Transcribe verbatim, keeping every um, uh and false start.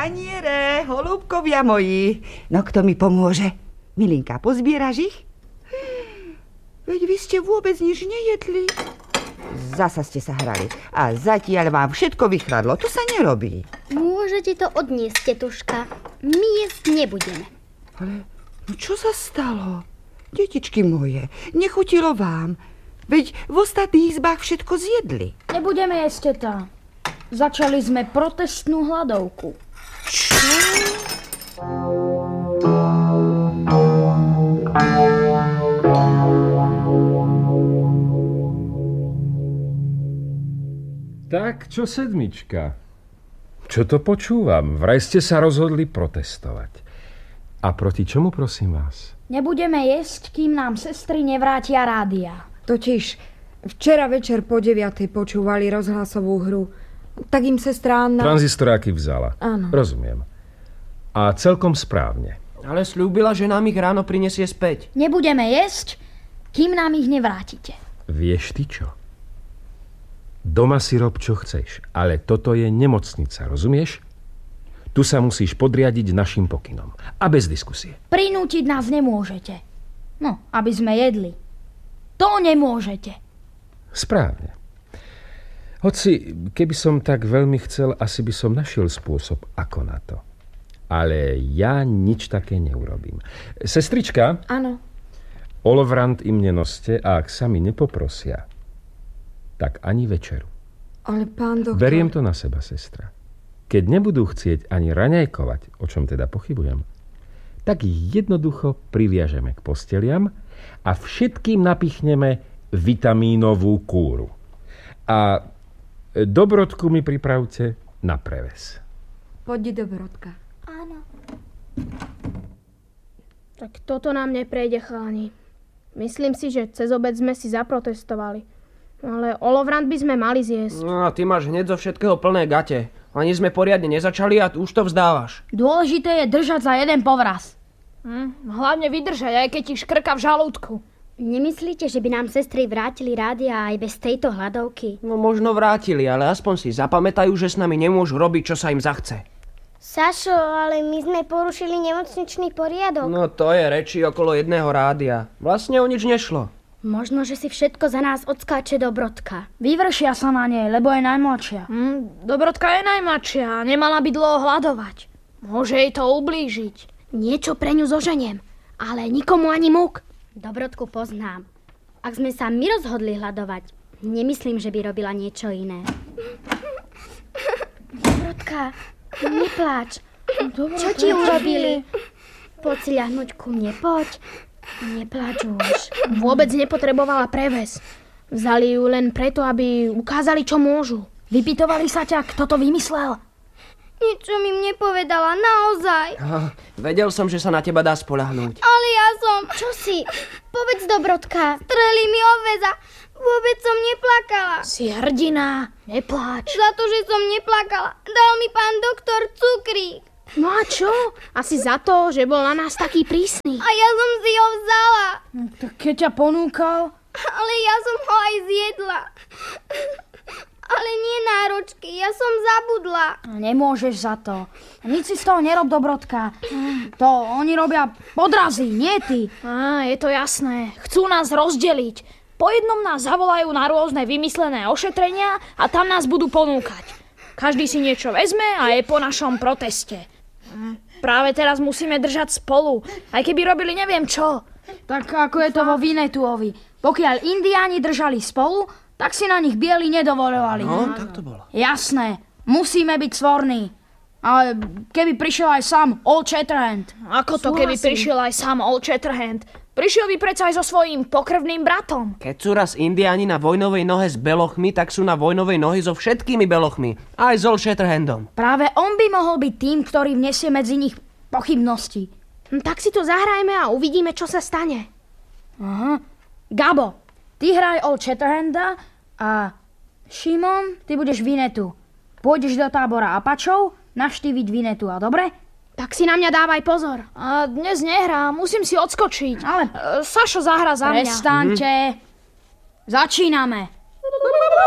Taniere, holúbkovia moji. No kto mi pomôže? Milinka, pozbieraš ich? Veď vy ste vôbec nič nejedli. Zasa ste sa hrali. A zatiaľ vám všetko vychradlo. To sa nerobí. Môžete to odniesť, tetuška. My jesť nebudeme. Ale no čo sa stalo? Detičky moje, nechutilo vám. Veď v ostatných izbách všetko zjedli. Nebudeme jesť, teta. Začali sme protestnú hladovku. Čo? Tak, čo sedmička? Čo to počúvam? Vraj ste sa rozhodli protestovať. A proti čomu, prosím vás? Nebudeme jesť, kým nám sestry nevrátia rádia. Totiž včera večer po deviatej počúvali rozhlasovú hru. Tak im sestra Anna... Tranzistoráky vzala. Áno. Rozumiem. A celkom správne. Ale sľúbila, že nám ich ráno prinesie späť. Nebudeme jesť, kým nám ich nevrátite. Vieš ty čo? Doma si rob, čo chceš, ale toto je nemocnica, rozumieš? Tu sa musíš podriadiť našim pokynom. A bez diskusie. Prinútiť nás nemôžete. No, aby sme jedli. To nemôžete. Správne. Hoci, keby som tak veľmi chcel, asi by som našiel spôsob, ako na to. Ale ja nič také neurobím. Sestrička? Áno. Olovrant im nenoste a ak sami nepoprosia, tak ani večeru. Ale pán doktor... Beriem to na seba, sestra. Keď nebudú chcieť ani raňajkovať, o čom teda pochybujem, tak ich jednoducho priviažeme k posteliam a všetkým napichneme vitamínovú kúru. A Dobrodku mi pripravte na preves. Poď, Dobrodka. Áno. Tak toto nám neprejde, chalani. Myslím si, že cez obed sme si zaprotestovali. Ale olovrant by sme mali zjesť. No a ty máš hneď zo všetkého plné gate. Ani sme poriadne nezačali a už to vzdávaš. Dôležité je držať za jeden povraz. Hm, hlavne vydržať, aj keď ti škrka v žalúdku. Nemyslíte, že by nám sestry vrátili rádia aj bez tejto hladovky? No možno vrátili, ale aspoň si zapamätajú, že s nami nemôžu robiť, čo sa im zachce. Sašo, ale my sme porušili nemocničný poriadok. No to je reči okolo jedného rádia. Vlastne o nič nešlo. Možno, že si všetko za nás odskáče Dobrodka. Vyvršia sa na nej, lebo je najmladšia. Hm, Dobrodka je najmladšia a nemala by dlho hladovať. Môže jej to ublížiť. Niečo pre ňu zoženiem, ale nikomu ani múk. Dobrodku poznám. Ak sme sa my rozhodli hladovať, nemyslím, že by robila niečo iné. Dobrodka, nepláč. Čo ti urobili? Poď si ľahnuť ku mne, poď. Nepláč už. Vôbec nepotrebovala preves. Vzali ju len preto, aby ukázali, čo môžu. Vypytovali sa ťa, kto to vymyslel? Niečo mi nepovedala, naozaj. Ah, vedel som, že sa na teba dá spoľahnúť. Ale ja som... Čo si? Povedz, Dobrodka. Streli mi obväza. Vôbec som neplakala. Si hrdina, nepláč. Za to, že som neplakala, dal mi pán doktor cukrík. No a čo? Asi za to, že bol na nás taký prísny. A ja som si ho vzala. No, tak keď ťa ponúkal... Ale ja som ho aj zjedla. Ale nie náročky, ja som zabudla. Nemôžeš za to. Nič si z toho nerob, Dobrodka. To oni robia podrazy, nie ty. Á, je to jasné. Chcú nás rozdeliť. Po jednom nás zavolajú na rôzne vymyslené ošetrenia a tam nás budú ponúkať. Každý si niečo vezme a je po našom proteste. Práve teraz musíme držať spolu, aj keby robili neviem čo. Tak ako je to vo Vinetuovi. Pokiaľ Indiáni držali spolu, tak si na nich bieli nedovoľovali. No, tak to bolo. Jasné, musíme byť svorní. Ale keby prišiel aj sám Old Shatterhand. Ako to, keby prišiel aj sám Old Shatterhand? Prišiel by predsa aj so svojím pokrvným bratom. Keď sú raz Indiáni na vojnovej nohe s belochmi, tak sú na vojnovej nohy so všetkými belochmi. Aj s Old Shatterhandom. Práve on by mohol byť tým, ktorý vnesie medzi nich pochybnosti. Hm, tak si to zahrajme a uvidíme, čo sa stane. Aha. Gabo, ty hraj Old Shatterhanda a Šimon, ty budeš Vinetu. Pôjdeš do tábora Apačov navštíviť Vinetu, a dobre? Tak si na mňa dávaj pozor. A dnes nehrám, musím si odskočiť. Ale Sašo zahra za mňa. Prestaňte. Mhm. Začíname.